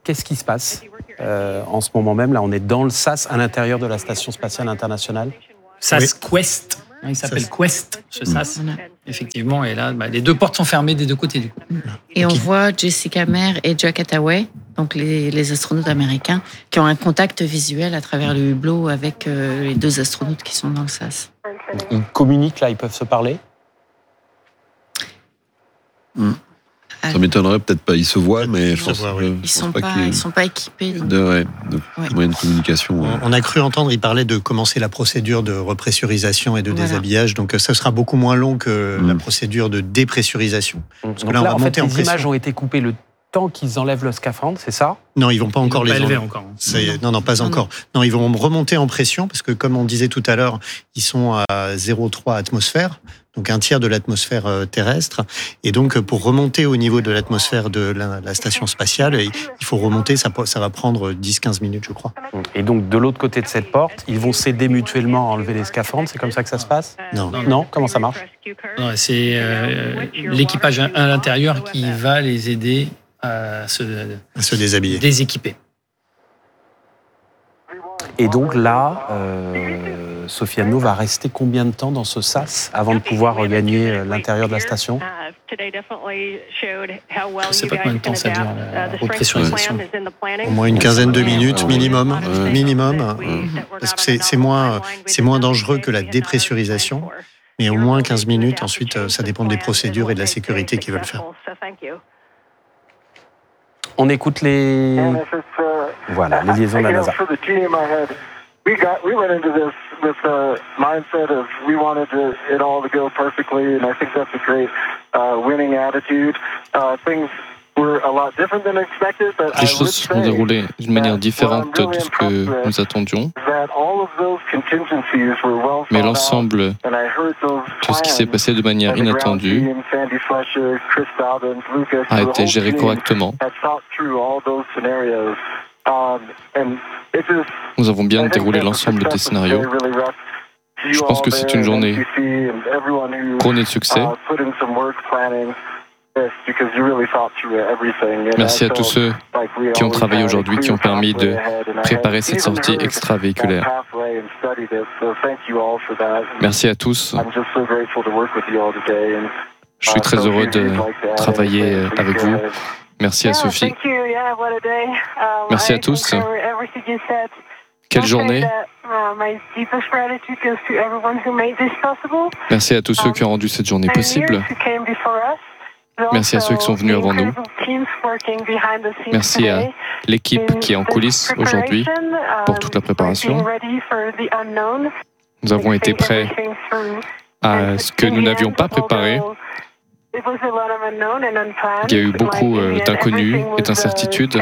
Qu'est-ce qui se passe en ce moment même? Là, on est dans le SAS à l'intérieur de la Station Spatiale Internationale. SAS Quest. Il s'appelle Quest, ce SAS. Effectivement, et là, les deux portes sont fermées des deux côtés, du coup. Et on voit Jessica Meir et Jack Attaway, donc les astronautes américains, qui ont un contact visuel à travers le hublot avec les deux astronautes qui sont dans le SAS. Ils communiquent, là, ils peuvent se parler? Ça m'étonnerait peut-être pas. Ils se voient, mais je pense ils sont pas équipés de moyens de communication. On a cru entendre, il parlait de commencer la procédure de repressurisation et de déshabillage. Donc ça sera beaucoup moins long que la procédure de dépressurisation. Parce que là, on va monter en pression. Les images ont été coupées le temps qu'ils enlèvent le scaphandre, c'est ça? Non, ils vont pas encore les enlever. Non, pas encore. Non, ils vont remonter en pression parce que, comme on disait tout à l'heure, ils sont à 0,3 atmosphère. Donc un tiers de l'atmosphère terrestre. Et donc pour remonter au niveau de l'atmosphère de la station spatiale, il faut remonter, ça va prendre 10-15 minutes, je crois. Et donc de l'autre côté de cette porte, ils vont s'aider mutuellement à enlever les scaphandres, c'est comme ça que ça se passe? Non, comment ça marche? Non, c'est l'équipage à l'intérieur qui va les aider à se déshabiller. Déséquiper. Et donc là, Sophie Anneau va rester combien de temps dans ce SAS avant de pouvoir regagner l'intérieur de la station? Je ne sais pas combien de temps ça dure, la repressurisation. Au moins une quinzaine de minutes minimum. Parce que c'est moins dangereux que la dépressurisation. Mais au moins 15 minutes. Ensuite, ça dépend des procédures et de la sécurité qu'ils veulent faire. On écoute les liaisons de la NASA. We went into this with the mindset of we wanted it all to go perfectly, and I think that's a great winning attitude. Things were a lot different than expected, but les choses se sont déroulées d'une manière différente de ce que nous attendions. Mais l'ensemble de ce qui s'est passé de manière inattendue a été géré correctement. Nous avons bien déroulé l'ensemble des scénarios. Je pense que c'est une journée couronnée de succès. Merci à tous ceux qui ont travaillé aujourd'hui, qui ont permis de préparer cette sortie extravéhiculaire. Merci à tous. Je suis très heureux de travailler avec vous. Merci à Sophie. Merci à tous. Quelle journée. Merci à tous ceux qui ont rendu cette journée possible. Merci à ceux qui sont venus avant nous. Merci à l'équipe qui est en coulisses aujourd'hui pour toute la préparation. Nous avons été prêts à ce que nous n'avions pas préparé. Il y a eu beaucoup d'inconnus et d'incertitudes.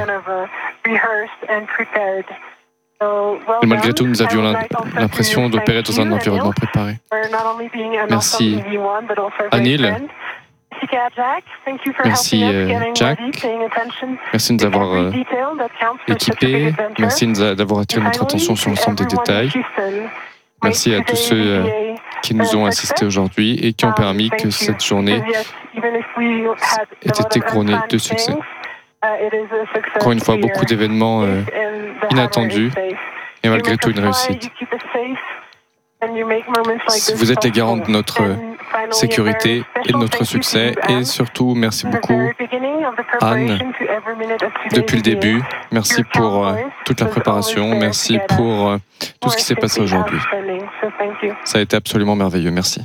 Et malgré tout, nous avions l'impression d'opérer dans un environnement préparé. Merci Anil. Merci Jack. Merci de nous avoir équipés. Merci d'avoir attiré notre attention sur l'ensemble des détails. Merci à tous ceux qui nous ont assistés aujourd'hui et qui ont permis que cette journée ait été couronnée de succès. Encore une fois, beaucoup d'événements inattendus et malgré tout une réussite. Vous êtes les garants de notre sécurité et de notre succès et surtout, merci beaucoup Anne, depuis le début. Merci pour toute la préparation, merci pour tout ce qui s'est passé aujourd'hui. Ça a été absolument merveilleux, merci.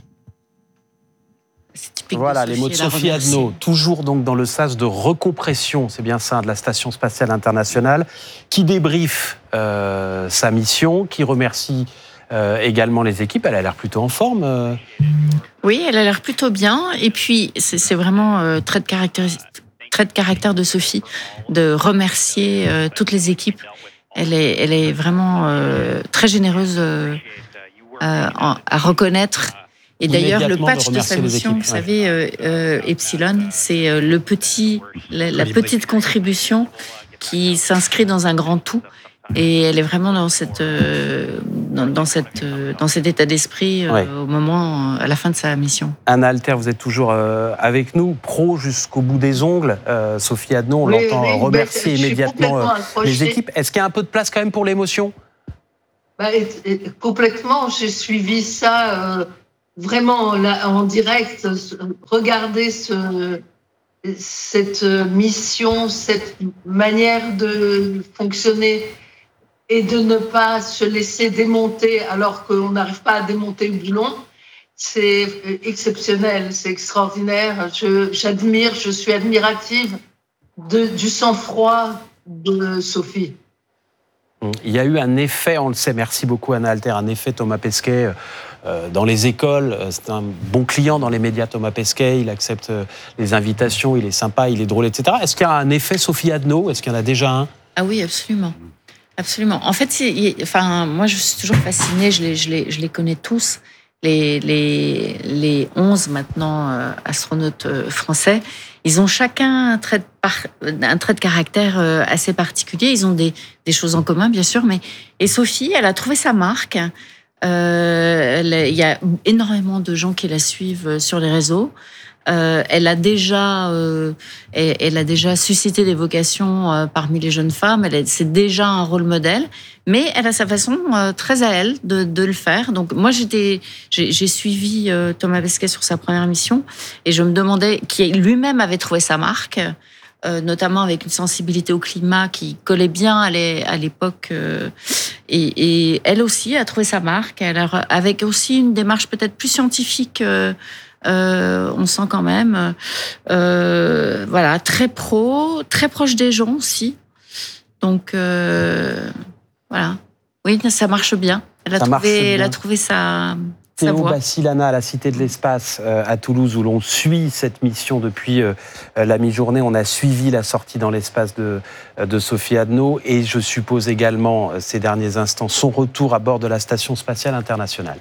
Voilà les mots de Sophie Anneau, toujours donc dans le sas de recompression, c'est bien ça, de la Station Spatiale Internationale, qui débriefe sa mission, qui remercie également les équipes. Elle a l'air plutôt en forme. Oui, elle a l'air plutôt bien. Et puis, c'est vraiment trait de caractère de Sophie de remercier toutes les équipes. Elle est vraiment très généreuse à reconnaître. Et d'ailleurs, le patch de sa mission, vous savez, Epsilon, c'est la petite contribution qui s'inscrit dans un grand tout. Et elle est vraiment dans dans cet état d'esprit au moment, à la fin de sa mission. Anna Alter, vous êtes toujours avec nous, pro jusqu'au bout des ongles. Sophie Adno, on l'entend remercier immédiatement les équipes. Est-ce qu'il y a un peu de place quand même pour l'émotion ? Complètement, j'ai suivi ça vraiment là, en direct. Regardez cette mission, cette manière de fonctionner et de ne pas se laisser démonter alors qu'on n'arrive pas à démonter le boulon, c'est exceptionnel, c'est extraordinaire. J'admire, je suis admirative du sang-froid de Sophie. Il y a eu un effet, on le sait, merci beaucoup Anna Alter, un effet Thomas Pesquet dans les écoles. C'est un bon client dans les médias, Thomas Pesquet, il accepte les invitations, il est sympa, il est drôle, etc. Est-ce qu'il y a un effet Sophie Adno ? Est-ce qu'il y en a déjà un ? Ah oui, absolument. Absolument. En fait, moi je suis toujours fascinée, je les connais tous, les 11 maintenant astronautes français. Ils ont chacun un trait de caractère assez particulier. Ils ont des choses en commun, bien sûr. Et Sophie, elle a trouvé sa marque. Il y a énormément de gens qui la suivent sur les réseaux. Elle a déjà suscité des vocations parmi les jeunes femmes. C'est déjà un rôle modèle, mais elle a sa façon très à elle de le faire. Donc moi j'ai suivi Thomas Pesquet sur sa première mission et je me demandais qui lui-même avait trouvé sa marque, notamment avec une sensibilité au climat qui collait bien à l'époque. Et elle aussi a trouvé sa marque. Avec aussi une démarche peut-être plus scientifique. On sent quand même, très pro, très proche des gens aussi. Donc, voilà. Oui, ça marche bien. Elle a trouvé sa Théo voie. Bassilana à la Cité de l'Espace à Toulouse, où l'on suit cette mission depuis la mi-journée. On a suivi la sortie dans l'espace de Sophie Adno et je suppose également ces derniers instants son retour à bord de la Station spatiale internationale.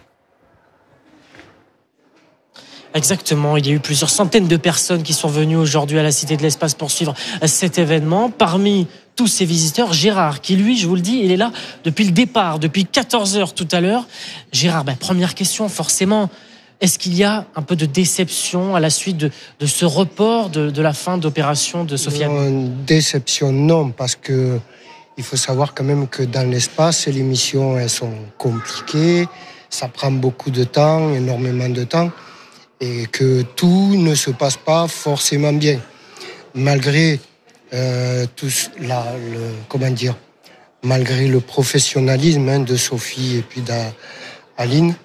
Exactement, il y a eu plusieurs centaines de personnes qui sont venues aujourd'hui à la Cité de l'Espace pour suivre cet événement. Parmi tous ces visiteurs, Gérard, qui lui, je vous le dis, il est là depuis le départ, depuis 14h tout à l'heure. Gérard, première question, forcément, est-ce qu'il y a un peu de déception à la suite de ce report de la fin d'opération de Sophie Adno ? Déception, non, parce que il faut savoir quand même que dans l'espace, les missions, elles sont compliquées, ça prend beaucoup de temps, énormément de temps. Et que tout ne se passe pas forcément bien. Malgré malgré le professionnalisme de Sophie et puis d'Aline,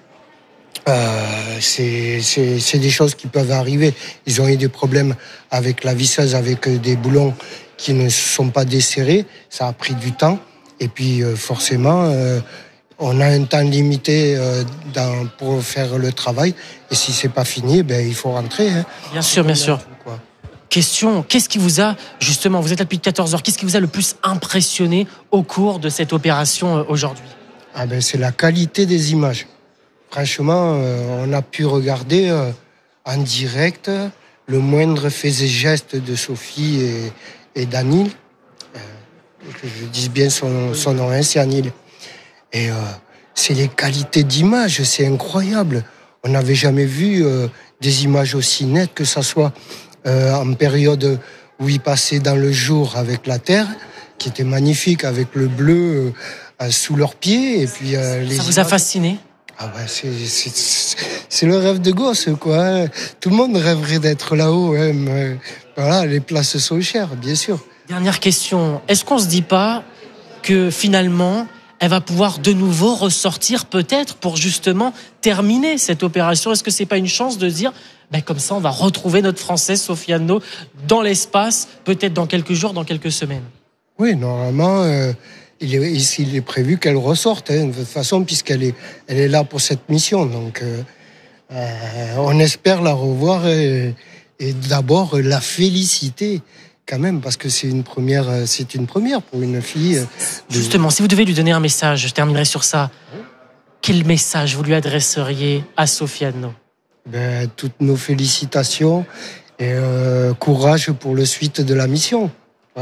c'est des choses qui peuvent arriver. Ils ont eu des problèmes avec la visseuse, avec des boulons qui ne sont pas desserrés. Ça a pris du temps. Et puis forcément... on a un temps limité pour faire le travail. Et si c'est pas fini, il faut rentrer. Bien sûr, bien sûr. Question, qu'est-ce qui vous a, justement, vous êtes là depuis 14h, qu'est-ce qui vous a le plus impressionné au cours de cette opération aujourd'hui ? C'est la qualité des images. Franchement, on a pu regarder en direct le moindre fait et geste de Sophie et d'Anil. Que je dise bien son nom, c'est Anil. Et c'est les qualités d'image, c'est incroyable. On n'avait jamais vu des images aussi nettes, que ça soit en période où ils passaient dans le jour avec la Terre, qui était magnifique, avec le bleu sous leurs pieds. Et puis, ça vous a fasciné ? C'est le rêve de gosse, quoi. Tout le monde rêverait d'être là-haut. Mais, voilà, les places sont chères, bien sûr. Dernière question, est-ce qu'on se dit pas que finalement... elle va pouvoir de nouveau ressortir peut-être pour justement terminer cette opération. Est-ce que c'est pas une chance de dire, comme ça, on va retrouver notre Française Sophie Adno dans l'espace, peut-être dans quelques jours, dans quelques semaines ? Oui, normalement, il est prévu qu'elle ressorte, de toute façon, puisqu'elle est là pour cette mission. Donc, on espère la revoir et d'abord la féliciter. Quand même, parce que c'est une première pour une fille. Justement, si vous devez lui donner un message, je terminerai sur ça. Quel message vous lui adresseriez à Sophie Adno ? Toutes nos félicitations et courage pour la suite de la mission. Voilà.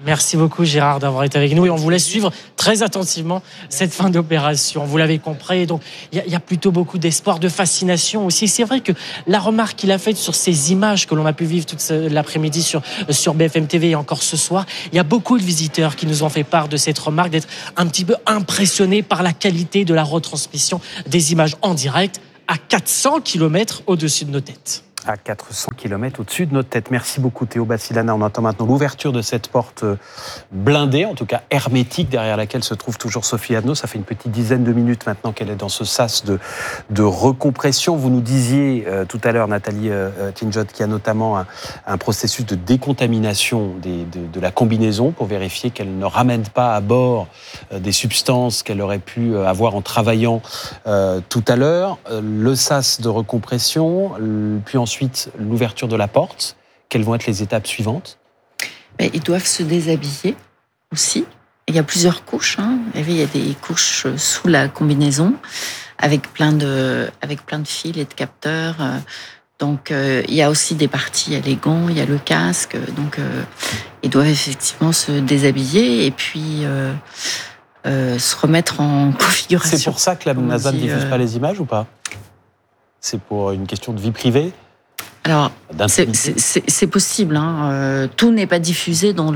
Merci beaucoup Gérard d'avoir été avec nous et on vous laisse suivre très attentivement cette fin d'opération. Vous l'avez compris, donc il y a plutôt beaucoup d'espoir, de fascination aussi. C'est vrai que la remarque qu'il a faite sur ces images que l'on a pu vivre toute l'après-midi sur BFM TV et encore ce soir, il y a beaucoup de visiteurs qui nous ont fait part de cette remarque, d'être un petit peu impressionnés par la qualité de la retransmission des images en direct à 400 km au-dessus de nos têtes. À 400 km au-dessus de notre tête. Merci beaucoup Théo Bassilana. On entend maintenant l'ouverture de cette porte blindée, en tout cas hermétique, derrière laquelle se trouve toujours Sophie Adno. Ça fait une petite dizaine de minutes maintenant qu'elle est dans ce sas de recompression. Vous nous disiez tout à l'heure, Nathalie Tinjot, qu'il y a notamment un processus de décontamination de la combinaison pour vérifier qu'elle ne ramène pas à bord des substances qu'elle aurait pu avoir en travaillant tout à l'heure. Le sas de recompression, puis ensuite l'ouverture de la porte. Quelles vont être les étapes suivantes ? Ils doivent se déshabiller aussi. Il y a plusieurs couches. Il y a des couches sous la combinaison avec plein de fils et de capteurs. Donc il y a aussi des parties, il y a les gants, il y a le casque. Donc ils doivent effectivement se déshabiller et puis se remettre en configuration. C'est pour ça que la NASA ne diffuse pas les images ou pas ? C'est pour une question de vie privée ? Alors, c'est possible. Tout n'est pas diffusé dans tout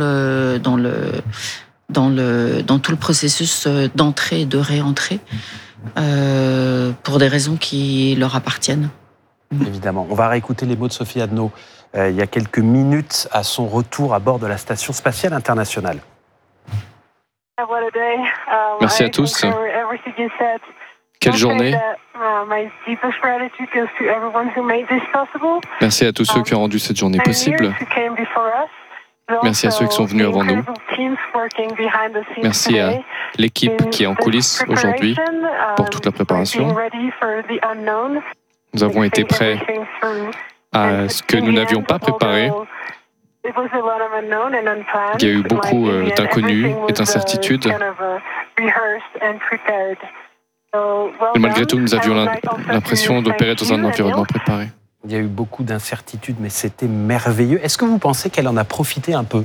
le processus d'entrée et de réentrée pour des raisons qui leur appartiennent. Évidemment. On va réécouter les mots de Sophie Adno il y a quelques minutes à son retour à bord de la Station spatiale internationale. Merci à tous. Quelle journée. Merci à tous ceux qui ont rendu cette journée possible. Merci à ceux qui sont venus avant nous. Merci à l'équipe qui est en coulisses aujourd'hui pour toute la préparation. Nous avons été prêts à ce que nous n'avions pas préparé. Il y a eu beaucoup d'inconnus et d'incertitudes. Et malgré tout, nous avions l'impression d'opérer dans un environnement préparé. Il y a eu beaucoup d'incertitudes, mais c'était merveilleux. Est-ce que vous pensez qu'elle en a profité un peu ?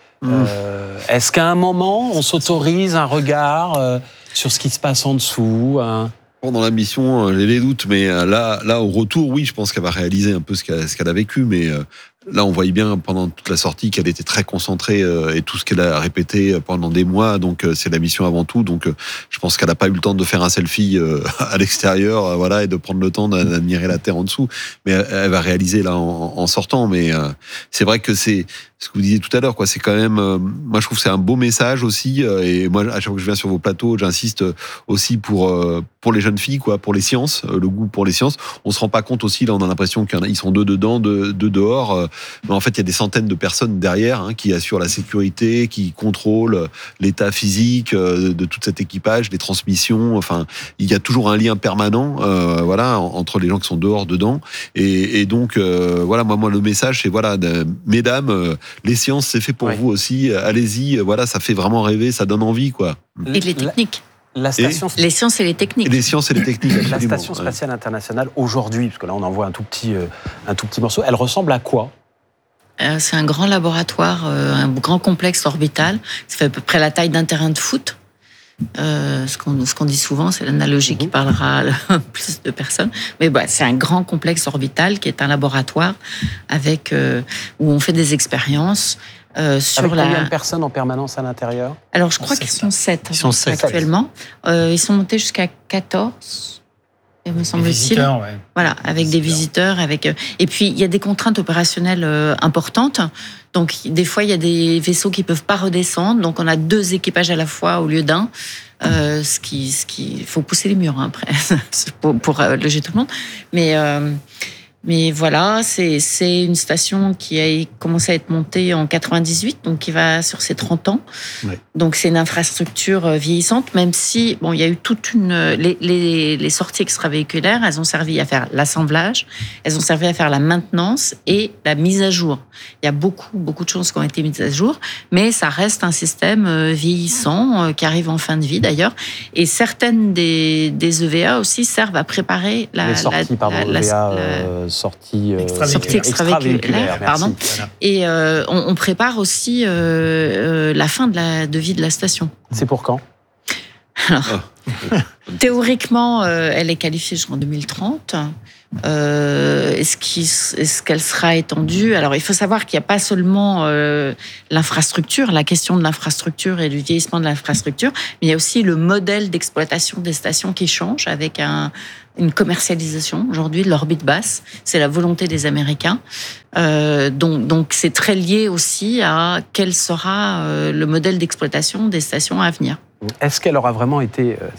Est-ce qu'à un moment, on s'autorise un regard sur ce qui se passe en dessous ? Pendant la mission, j'ai les doutes, mais là, au retour, oui, je pense qu'elle va réaliser un peu ce qu'elle a vécu, mais là, on voyait bien pendant toute la sortie qu'elle était très concentrée et tout ce qu'elle a répété pendant des mois. Donc, c'est la mission avant tout. Donc, je pense qu'elle n'a pas eu le temps de faire un selfie à l'extérieur, voilà, et de prendre le temps d'admirer la terre en dessous. Mais elle va réaliser là en sortant. Mais c'est vrai que c'est ce que vous disiez tout à l'heure, quoi. C'est quand même, moi, je trouve que c'est un beau message aussi. Et moi, à chaque fois que je viens sur vos plateaux, j'insiste aussi pour les jeunes filles, quoi, pour les sciences, le goût pour les sciences. On se rend pas compte aussi. Là, on a l'impression qu'ils sont deux dedans, deux dehors. Mais en fait, il y a des centaines de personnes derrière qui assurent la sécurité, qui contrôlent l'état physique de tout cet équipage, les transmissions. Enfin, il y a toujours un lien permanent, voilà, entre les gens qui sont dehors, dedans. Et donc, voilà, moi, le message, c'est voilà, mesdames, les sciences, c'est fait pour vous aussi. Allez-y, voilà, ça fait vraiment rêver, ça donne envie, quoi. Et les techniques. Les sciences et les techniques. Les sciences et les techniques. La Station spatiale internationale aujourd'hui, parce que là on en voit un tout petit morceau, elle ressemble à quoi ? C'est un grand laboratoire, un grand complexe orbital. Ça fait à peu près la taille d'un terrain de foot. Ce qu'on dit souvent, c'est l'analogie qui parlera plus de personnes. Mais c'est un grand complexe orbital qui est un laboratoire avec où on fait des expériences. Sur avec combien de personnes en permanence à l'intérieur ? Alors, je crois qu'ils sont 7 actuellement. Ils sont montés jusqu'à 14, me semble-t-il. Ouais. Voilà, avec des visiteurs. Et puis, il y a des contraintes opérationnelles importantes. Donc, des fois, il y a des vaisseaux qui ne peuvent pas redescendre. Donc, on a 2 équipages à la fois au lieu d'un. Ce qui faut pousser les murs après pour loger tout le monde. Mais voilà, c'est une station qui a commencé à être montée en 98, donc qui va sur ses 30 ans. Ouais. Donc c'est une infrastructure vieillissante, même si il y a eu toute les sorties extravéhiculaires, elles ont servi à faire l'assemblage, elles ont servi à faire la maintenance et la mise à jour. Il y a beaucoup de choses qui ont été mises à jour, mais ça reste un système vieillissant qui arrive en fin de vie d'ailleurs. Et certaines des EVA aussi servent à préparer les sorties, EVA sortie extravéhiculaire. Pardon. Merci. Et on prépare aussi la fin de vie de la station. C'est pour quand ? Alors, théoriquement, elle est qualifiée jusqu'en 2030. Est-ce qu'elle sera étendue ? Alors, il faut savoir qu'il n'y a pas seulement l'infrastructure, la question de l'infrastructure et du vieillissement de l'infrastructure, mais il y a aussi le modèle d'exploitation des stations qui change avec une commercialisation aujourd'hui de l'orbite basse. C'est la volonté des Américains. Donc, c'est très lié aussi à quel sera le modèle d'exploitation des stations à venir. Est-ce qu'elle aura vraiment été